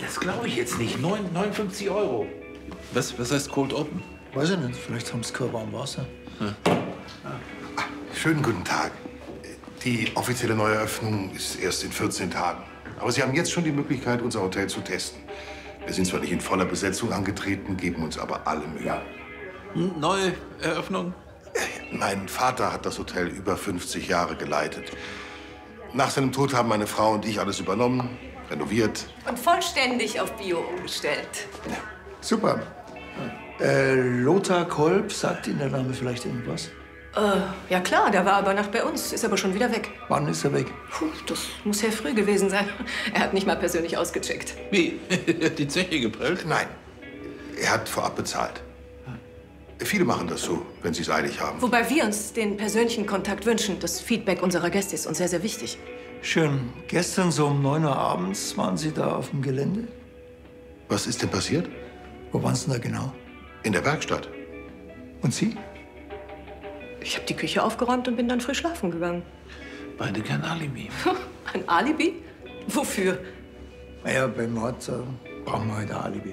das glaube ich jetzt nicht. 59 €. Was heißt Cold Open? Weiß ich nicht. Vielleicht haben sie kein warmes Wasser. Ja. Schönen guten Tag. Die offizielle Neueröffnung ist erst in 14 Tagen. Aber Sie haben jetzt schon die Möglichkeit, unser Hotel zu testen. Wir sind zwar nicht in voller Besetzung angetreten, geben uns aber alle Mühe. Neue Eröffnung? Mein Vater hat das Hotel über 50 Jahre geleitet. Nach seinem Tod haben meine Frau und ich alles übernommen, renoviert. Und vollständig auf Bio umgestellt. Ja. Super. Lothar Kolb, sagt Ihnen der Name vielleicht irgendwas? Ja klar, der war über Nacht bei uns, ist aber schon wieder weg. Wann ist er weg? Puh, das muss ja früh gewesen sein. Er hat nicht mal persönlich ausgecheckt. Wie? Die Zeche geprellt? Nein, er hat vorab bezahlt. Viele machen das so, wenn sie es eilig haben. Wobei wir uns den persönlichen Kontakt wünschen. Das Feedback unserer Gäste ist uns sehr, sehr wichtig. Schön. Gestern so um 9 Uhr abends waren Sie da auf dem Gelände? Was ist denn passiert? Wo waren Sie denn da genau? In der Werkstatt. Und Sie? Ich habe die Küche aufgeräumt und bin dann früh schlafen gegangen. Beide kein Alibi. Ein Alibi? Wofür? Naja, beim Mord brauchen wir halt ein Alibi.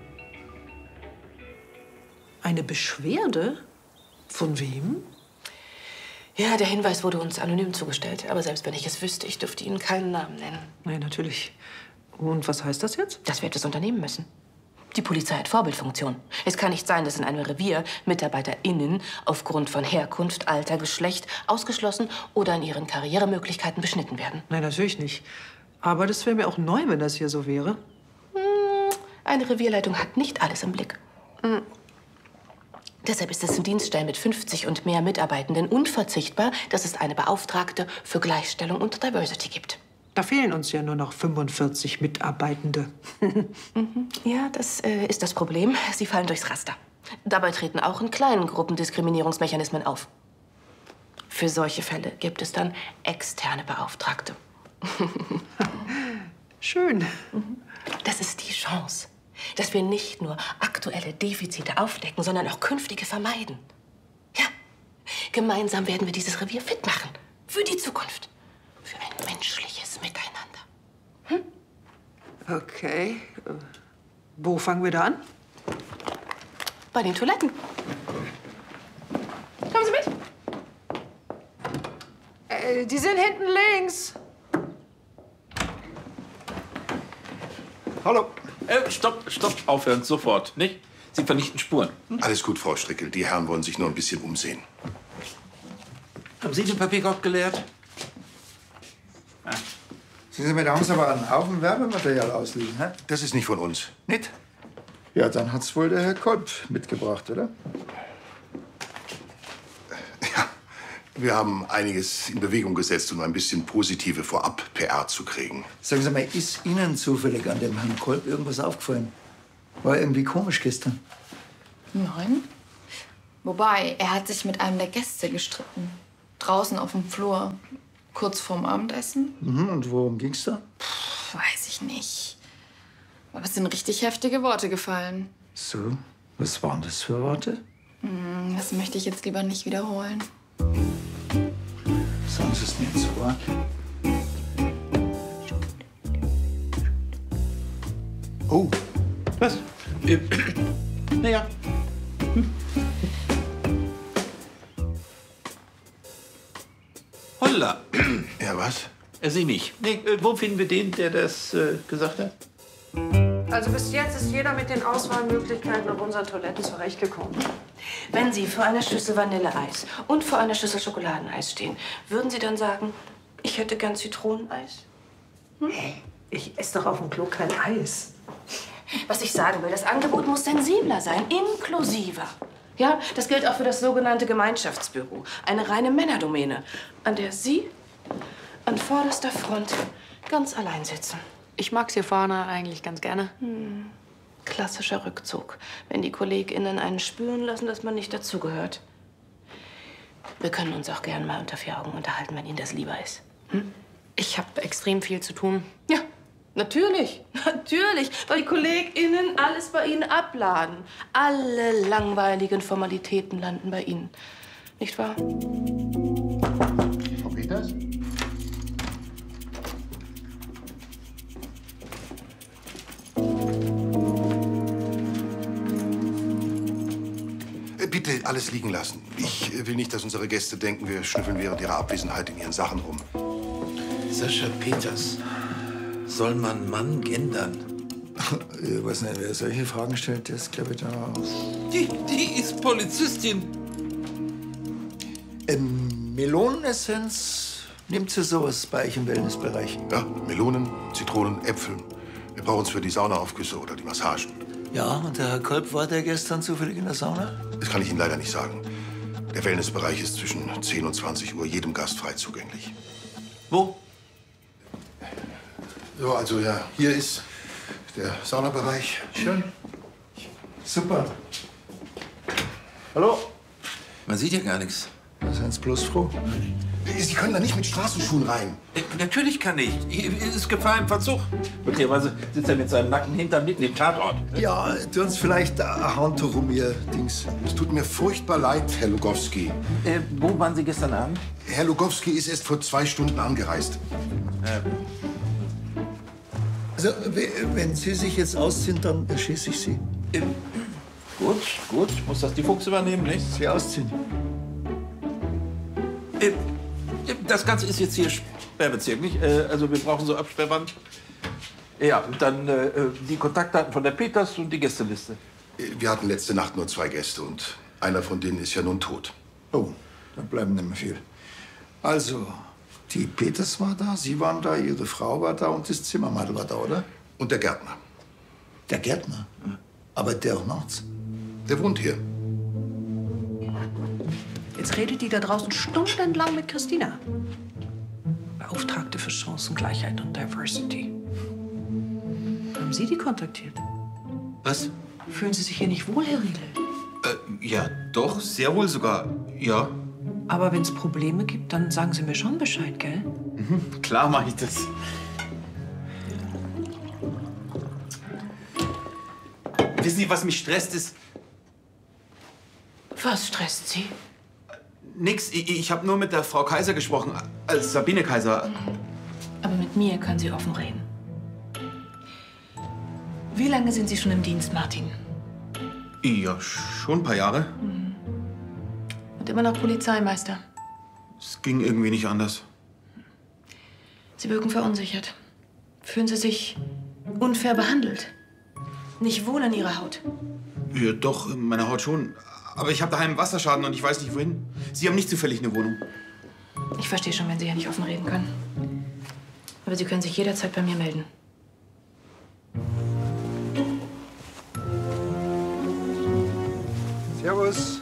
Eine Beschwerde? Von wem? Ja, der Hinweis wurde uns anonym zugestellt. Aber selbst wenn ich es wüsste, ich dürfte Ihnen keinen Namen nennen. Nein, natürlich. Und was heißt das jetzt? Das wird es unternehmen müssen. Die Polizei hat Vorbildfunktion. Es kann nicht sein, dass in einem Revier MitarbeiterInnen aufgrund von Herkunft, Alter, Geschlecht ausgeschlossen oder in ihren Karrieremöglichkeiten beschnitten werden. Nein, natürlich nicht. Aber das wäre mir auch neu, wenn das hier so wäre. Eine Revierleitung hat nicht alles im Blick. Deshalb ist es in Dienststellen mit 50 und mehr Mitarbeitenden unverzichtbar, dass es eine Beauftragte für Gleichstellung und Diversity gibt. Da fehlen uns ja nur noch 45 Mitarbeitende. Ja, das ist das Problem. Sie fallen durchs Raster. Dabei treten auch in kleinen Gruppen Diskriminierungsmechanismen auf. Für solche Fälle gibt es dann externe Beauftragte. Schön. Das ist die Chance, dass wir nicht nur aktuelle Defizite aufdecken, sondern auch künftige vermeiden. Ja, gemeinsam werden wir dieses Revier fit machen. Für die Zukunft. Für ein menschliches Miteinander. Okay. Wo fangen wir da an? Bei den Toiletten. Kommen Sie mit. Die sind hinten links. Hallo. Stopp, aufhören, sofort, nicht? Sie vernichten Spuren. Alles gut, Frau Strickel. Die Herren wollen sich nur ein bisschen umsehen. Haben Sie den Papierkorb geleert? Sie da haben Sie aber einen Haufen Werbematerial ausliegen, hä? Das ist nicht von uns. Nicht? Ja, dann hat's wohl der Herr Kolb mitgebracht, oder? Ja, wir haben einiges in Bewegung gesetzt, um ein bisschen positive Vorab-PR zu kriegen. Sagen Sie mal, ist Ihnen zufällig an dem Herrn Kolb irgendwas aufgefallen? War irgendwie komisch gestern. Nein. Wobei, er hat sich mit einem der Gäste gestritten. Draußen auf dem Flur. Kurz vorm Abendessen. Und worum ging's da? Weiß ich nicht. Aber es sind richtig heftige Worte gefallen. So, was waren das für Worte? Das möchte ich jetzt lieber nicht wiederholen. Sagen Sie es nicht so. Oh, Was? Naja. Holla. Ja, was? Sie nicht. Nee, wo finden wir den, der das gesagt hat? Also bis jetzt ist jeder mit den Auswahlmöglichkeiten auf unseren Toiletten zurechtgekommen. Wenn Sie vor einer Schüssel Vanilleeis und vor einer Schüssel Schokoladeneis stehen, würden Sie dann sagen, ich hätte gern Zitroneneis? Hey, ich esse doch auf dem Klo kein Eis. Was ich sagen will, das Angebot muss sensibler sein, inklusiver. Ja, das gilt auch für das sogenannte Gemeinschaftsbüro. Eine reine Männerdomäne, an der Sie an vorderster Front ganz allein sitzen. Ich mag's hier vorne eigentlich ganz gerne. Klassischer Rückzug, wenn die KollegInnen einen spüren lassen, dass man nicht dazugehört. Wir können uns auch gern mal unter vier Augen unterhalten, wenn Ihnen das lieber ist. Ich habe extrem viel zu tun. Ja, natürlich. Natürlich. Weil die KollegInnen alles bei Ihnen abladen. Alle langweiligen Formalitäten landen bei Ihnen. Nicht wahr? Frau Peters? Bitte alles liegen lassen. Ich will nicht, dass unsere Gäste denken, wir schnüffeln während ihrer Abwesenheit in ihren Sachen rum. Sascha Peters. Soll man Mann gendern? Ich weiß nicht, wer solche Fragen stellt, der ist, glaube ich, da... Die ist Polizistin. Melonenessenz, nimmt ihr sowas bei euch im Wellnessbereich? Ja, Melonen, Zitronen, Äpfel. Wir brauchen es für die Saunaaufgüsse oder die Massagen. Ja, und der Herr Kolb war der gestern zufällig in der Sauna? Das kann ich Ihnen leider nicht sagen. Der Wellnessbereich ist zwischen 10 und 20 Uhr jedem Gast frei zugänglich. Wo? So, also ja, hier ist der Saunabereich. Schön. Super. Hallo? Man sieht ja gar nichts. Da sind Sie bloß froh. Sie können da nicht mit Straßenschuhen rein. Natürlich kann ich. Hier ist Gefahr im Verzug. Möglicherweise sitzt er mit seinem nackten Hintern mitten im Tatort. Ja, tun Sie vielleicht ein Handtuch um Ihr Dings. Es tut mir furchtbar leid, Herr Lugowski. Wo waren Sie gestern Abend? Herr Lugowski ist erst vor 2 Stunden angereist. Also, wenn Sie sich jetzt ausziehen, dann erschieße ich Sie. Gut. Muss das die Fuchs übernehmen, nicht? Sie ausziehen. Das Ganze ist jetzt hier Sperrbezirk, nicht? Also wir brauchen so Absperrband. Ja, und dann die Kontaktdaten von der Peters und die Gästeliste. Wir hatten letzte Nacht nur 2 Gäste und einer von denen ist ja nun tot. Oh, dann bleiben nicht mehr viel. Also, die Peters war da, Sie waren da, Ihre Frau war da und das Zimmermadel war da, oder? Und der Gärtner. Der Gärtner? Aber der auch nachts? Der wohnt hier. Jetzt redet die da draußen stundenlang mit Christina. Beauftragte für Chancengleichheit und Diversity. Haben Sie die kontaktiert? Was? Fühlen Sie sich hier nicht wohl, Herr Riedel? Ja, doch, sehr wohl sogar. Ja. Aber wenn es Probleme gibt, dann sagen Sie mir schon Bescheid, gell? Klar mache ich das. Wissen Sie, was mich stresst, ist... Was stresst Sie? Nix. Ich habe nur mit der Frau Kaiser gesprochen, als Sabine Kaiser. Aber mit mir können Sie offen reden. Wie lange sind Sie schon im Dienst, Martin? Ja, schon ein paar Jahre. Und immer noch Polizeimeister. Es ging irgendwie nicht anders. Sie wirken verunsichert. Fühlen Sie sich unfair behandelt? Nicht wohl in Ihrer Haut? Ja, doch, in meiner Haut schon. Aber ich habe daheim einen Wasserschaden und ich weiß nicht, wohin. Sie haben nicht zufällig eine Wohnung. Ich verstehe schon, wenn Sie ja nicht offen reden können. Aber Sie können sich jederzeit bei mir melden. Servus.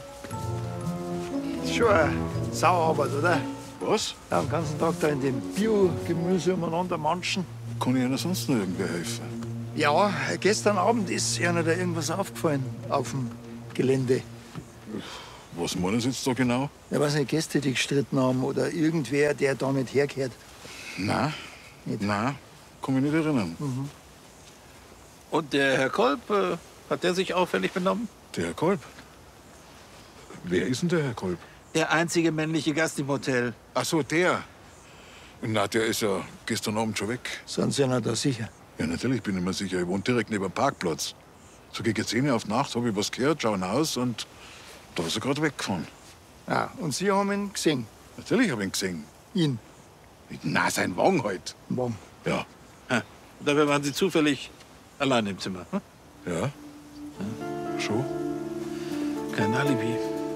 Ist schon eine Sauarbeit, oder? Was? Ja, den ganzen Tag da in dem Bio-Gemüse umeinander manchen. Kann ich Ihnen sonst noch irgendwie helfen? Ja, gestern Abend ist einer da irgendwas aufgefallen auf dem Gelände. Was meinen Sie jetzt da genau? Ich weiß nicht, Gäste, die gestritten haben oder irgendwer, der da nicht hergehört. Nein. Nicht? Nein, kann mich nicht erinnern. Und der Herr Kolb, hat der sich auffällig benommen? Der Herr Kolb? Wer ist denn der Herr Kolb? Der einzige männliche Gast im Hotel. Ach so, der. Na, der ist ja gestern Abend schon weg. Sind Sie ja da sicher? Ja, natürlich bin ich mir sicher. Ich wohne direkt neben dem Parkplatz. So gegen 10 Uhr auf Nacht habe ich was gehört, schau Haus und da ist er gerade weggefahren. Ja, und Sie haben ihn gesehen? Natürlich habe ich ihn gesehen. Ihn? Na, sein Wagen halt. Warum? Ja. Dabei waren Sie zufällig allein im Zimmer. Hm? Ja. Schon? Kein Alibi.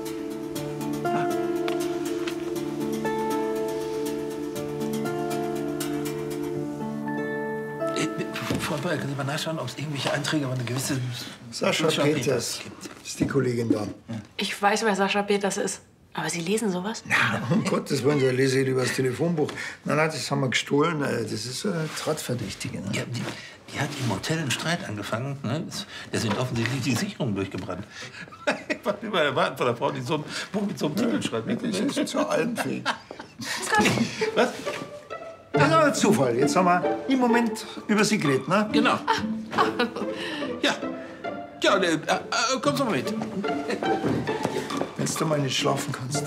Vorher können Sie mal nachschauen, ob es irgendwelche Einträge über eine gewisse... Sascha Peters ist die Kollegin da. Ich weiß, wer Sascha Peters ist. Aber Sie lesen sowas? Na, um Gottes Willen, da lese ich lieber das Telefonbuch. Nein, das haben wir gestohlen. Das ist eine Tatverdächtige. Ne? Ja, die hat im Hotel einen Streit angefangen. Ne? Da sind offensichtlich die Sicherungen durchgebrannt. Ich war immer erwarten von der Frau, die so ein Buch mit so einem Titel schreibt. Das ist zu allem fähig. Was? Das ist ein Zufall. Jetzt haben wir im Moment über Sie geredet, ne? Genau. Ja. Ja, kommst du mal mit. Wenn du mal nicht schlafen kannst.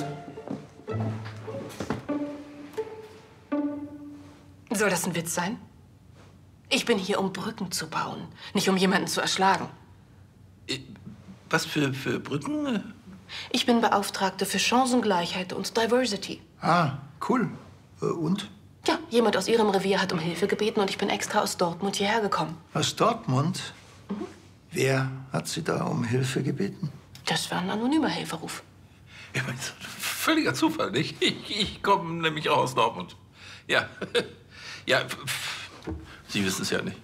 Soll das ein Witz sein? Ich bin hier, um Brücken zu bauen, nicht um jemanden zu erschlagen. Was für Brücken? Ich bin Beauftragte für Chancengleichheit und Diversity. Ah, cool. Und? Ja, jemand aus Ihrem Revier hat um Hilfe gebeten und ich bin extra aus Dortmund hierher gekommen. Aus Dortmund? Wer hat Sie da um Hilfe gebeten? Das war ein anonymer Hilferuf. Ich meine, völliger Zufall, nicht? Ich komme nämlich auch aus Dortmund. Ja. Ja, Sie wissen es ja nicht.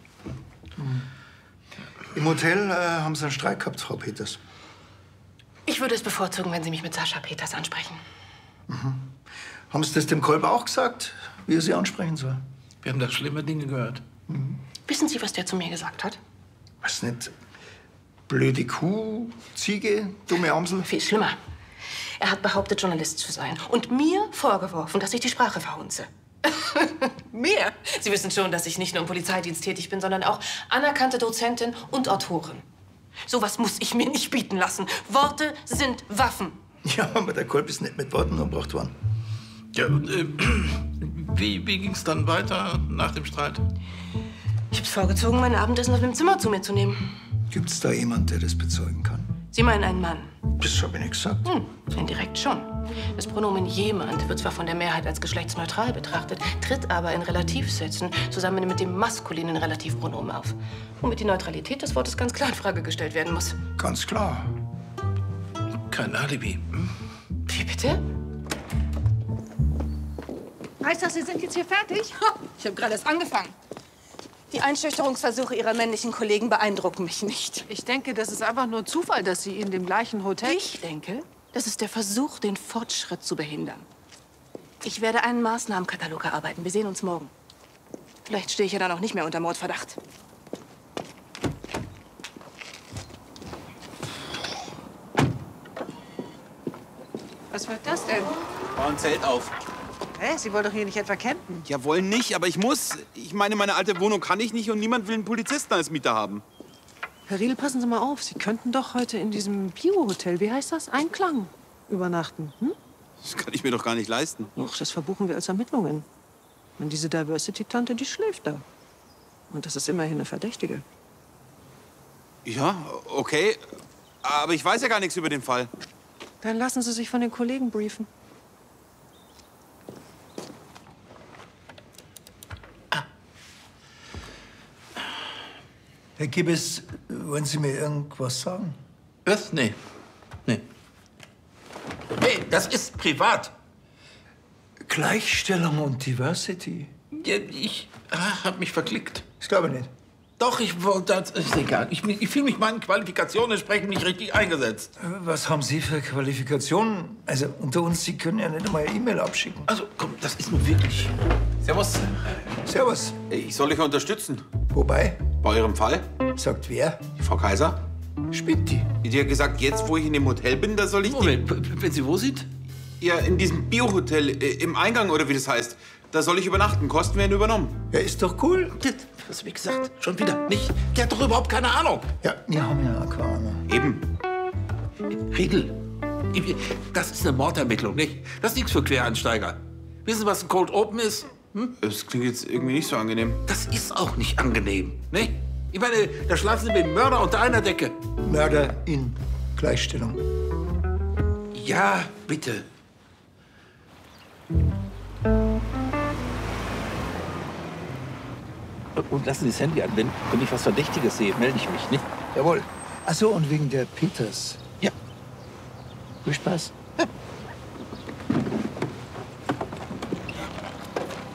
Im Hotel haben Sie einen Streit gehabt, Frau Peters. Ich würde es bevorzugen, wenn Sie mich mit Sascha Peters ansprechen. Haben Sie das dem Kolber auch gesagt, wie er Sie ansprechen soll? Wir haben da schlimme Dinge gehört. Wissen Sie, was der zu mir gesagt hat? Was nicht? Blöde Kuh, Ziege, dumme Amsel? Viel schlimmer. Er hat behauptet, Journalist zu sein und mir vorgeworfen, dass ich die Sprache verhunze. Mehr? Sie wissen schon, dass ich nicht nur im Polizeidienst tätig bin, sondern auch anerkannte Dozentin und Autorin. Sowas muss ich mir nicht bieten lassen. Worte sind Waffen. Ja, aber der Kolb ist nicht mit Worten umgebracht worden. Ja, und, wie ging's dann weiter nach dem Streit? Ich hab's vorgezogen, mein Abendessen auf dem Zimmer zu mir zu nehmen. Gibt's da jemand, der das bezeugen kann? Sie meinen einen Mann? Das habe ich nicht gesagt. Indirekt schon. Das Pronomen jemand wird zwar von der Mehrheit als geschlechtsneutral betrachtet, tritt aber in Relativsätzen zusammen mit dem maskulinen Relativpronomen auf. Womit die Neutralität des Wortes ganz klar in Frage gestellt werden muss. Ganz klar. Kein Alibi. Wie bitte? Heißt das, Sie sind jetzt hier fertig? Ich habe gerade erst angefangen. Die Einschüchterungsversuche Ihrer männlichen Kollegen beeindrucken mich nicht. Ich denke, das ist einfach nur Zufall, dass Sie in dem gleichen Hotel... Ich denke, das ist der Versuch, den Fortschritt zu behindern. Ich werde einen Maßnahmenkatalog erarbeiten. Wir sehen uns morgen. Vielleicht stehe ich ja dann auch nicht mehr unter Mordverdacht. Was wird das denn? Bau ein Zelt auf. Hä? Sie wollen doch hier nicht etwa campen? Ja, wollen nicht, aber ich muss. Ich meine, meine alte Wohnung kann ich nicht und niemand will einen Polizisten als Mieter haben. Herr Riedel, passen Sie mal auf. Sie könnten doch heute in diesem Bio-Hotel, wie heißt das? Einklang, übernachten. Hm? Das kann ich mir doch gar nicht leisten. Och, das verbuchen wir als Ermittlungen. Und diese Diversity-Tante, die schläft da. Und das ist immerhin eine Verdächtige. Ja, okay. Aber ich weiß ja gar nichts über den Fall. Dann lassen Sie sich von den Kollegen briefen. Herr Gibbes, wollen Sie mir irgendwas sagen? Was? Nee. Nee. Hey, das ist privat. Gleichstellung und Diversity? Ja, ich hab mich verklickt. Das glaube ich nicht. Doch, das ist egal. Ich fühle mich meinen Qualifikationen entsprechend nicht richtig eingesetzt. Was haben Sie für Qualifikationen? Also unter uns, Sie können ja nicht einmal eine E-Mail abschicken. Also, komm, das ist nun wirklich... Servus. Servus. Ich soll euch unterstützen. Wobei? Bei eurem Fall. Sagt wer? Die Frau Kaiser. Spinnt die? Die hat gesagt, jetzt, wo ich in dem Hotel bin, da soll ich... Moment, wenn sie wo sieht? Ja, in diesem Bio-Hotel im Eingang, oder wie das heißt. Da soll ich übernachten. Kosten werden übernommen. Ja, ist doch cool. Was hab ich gesagt? Schon wieder nicht? Der hat doch überhaupt keine Ahnung. Ja, wir haben ja keine Ahnung. Eben. Riedel, das ist eine Mordermittlung, nicht? Das ist nichts für Quereinsteiger. Wissen Sie, was ein Cold Open ist? Das klingt jetzt irgendwie nicht so angenehm. Das ist auch nicht angenehm, nicht? Ich meine, da schlafen Sie mit dem Mörder unter einer Decke. Mörder in Gleichstellung. Ja, bitte. Und lassen Sie das Handy an. Wenn ich was Verdächtiges sehe, melde ich mich, nicht? Jawohl. Ach so, und wegen der Peters. Ja. Viel Spaß.